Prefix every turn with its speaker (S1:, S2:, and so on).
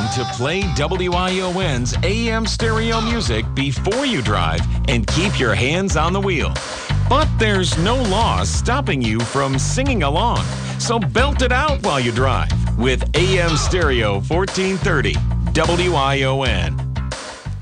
S1: to play WION's AM stereo music before you drive and keep your hands on the wheel. But there's no law stopping you from singing along. So belt it out while you drive with AM Stereo 1430 WION.